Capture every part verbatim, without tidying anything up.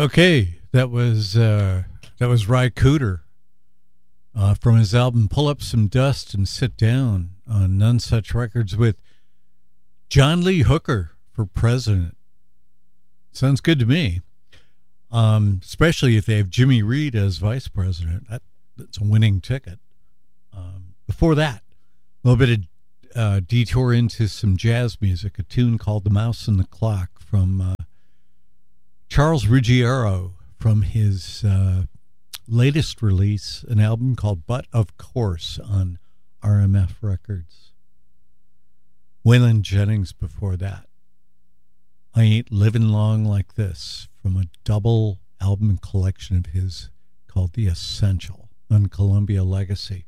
Okay, that was uh, that was Ry Cooder uh, from his album "Pull Up Some Dust and Sit Down" on None Such Records with John Lee Hooker for president. Sounds good to me, um, especially if they have Jimmy Reed as vice president. That, that's a winning ticket. Um, before that, a little bit of uh, detour into some jazz music, a tune called "The Mouse and the Clock" from Uh, Charles Ruggiero from his uh, latest release, an album called But Of Course on R M F Records. Waylon Jennings before that. I Ain't Living Long Like This from a double album collection of his called The Essential on Columbia Legacy.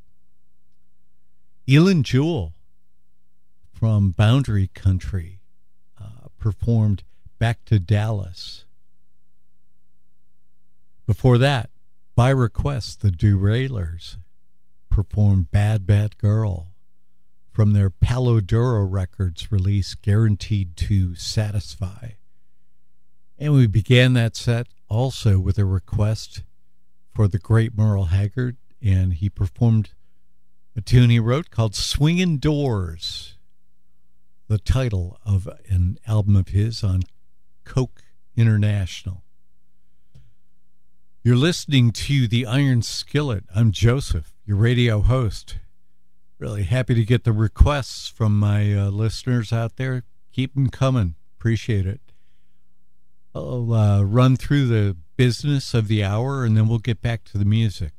Elin Jewell from Boundary Country uh, performed Back to Dallas. Before that, by request, the Derailers performed Bad Bad Girl from their Palo Duro Records release, Guaranteed to Satisfy. And we began that set also with a request for the great Merle Haggard, and he performed a tune he wrote called Swingin' Doors, the title of an album of his on Coke International. You're listening to The Iron Skillet. I'm Joseph, your radio host. Really happy to get the requests from my uh, listeners out there. Keep them coming. Appreciate it. I'll uh, run through the business of the hour, and then we'll get back to the music.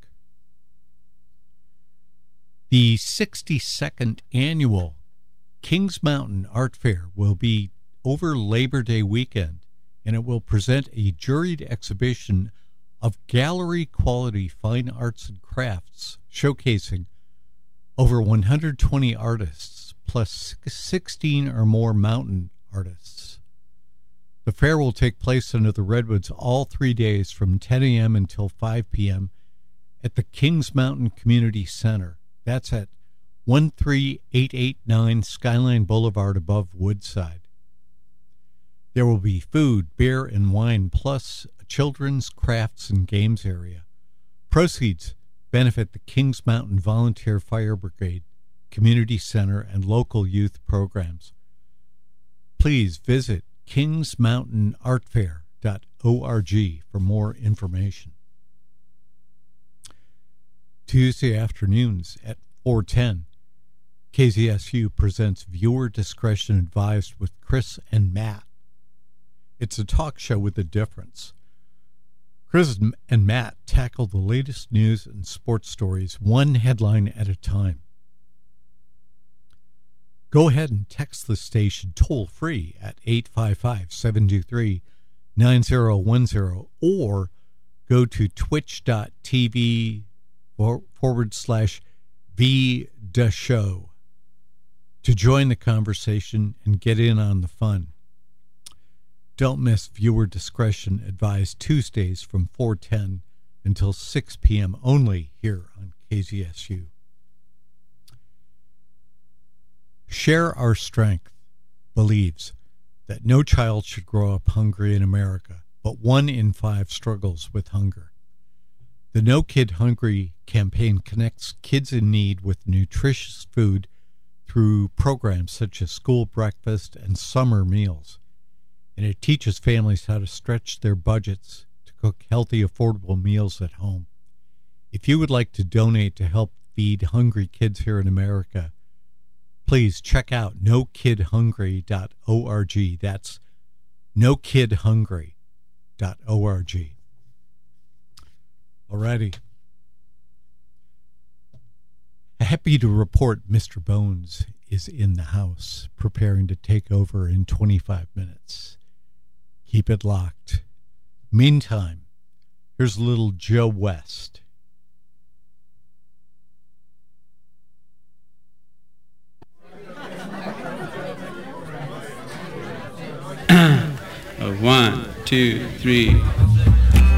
The sixty-second annual Kings Mountain Art Fair will be over Labor Day weekend, and it will present a juried exhibition of gallery-quality fine arts and crafts, showcasing over one hundred twenty artists, plus sixteen or more mountain artists. The fair will take place under the Redwoods all three days from ten a.m. until five p.m. at the Kings Mountain Community Center. That's at one three eight eight nine Skyline Boulevard above Woodside. There will be food, beer, and wine, plus a children's crafts and games area. Proceeds benefit the Kings Mountain Volunteer Fire Brigade, Community Center, and local youth programs. Please visit kings mountain art fair dot org for more information. Tuesday afternoons at four ten, K Z S U presents Viewer Discretion Advised with Chris and Matt. It's a talk show with a difference. Chris and Matt tackle the latest news and sports stories one headline at a time. Go ahead and text the station toll-free at eight five five, seven two three, nine zero one zero or go to twitch.tv forward slash V the show to join the conversation and get in on the fun. Don't miss Viewer Discretion Advised Tuesdays from four ten until six p.m. only here on K Z S U. Share Our Strength believes that no child should grow up hungry in America, but one in five struggles with hunger. The No Kid Hungry campaign connects kids in need with nutritious food through programs such as school breakfast and summer meals. And it teaches families how to stretch their budgets to cook healthy, affordable meals at home. If you would like to donate to help feed hungry kids here in America, please check out no kid hungry dot org. That's no kid hungry dot org. Alrighty. Happy to report Mister Bones is in the house, preparing to take over in twenty-five minutes. Keep it locked. Meantime, here's a little Joe West. One, two, three.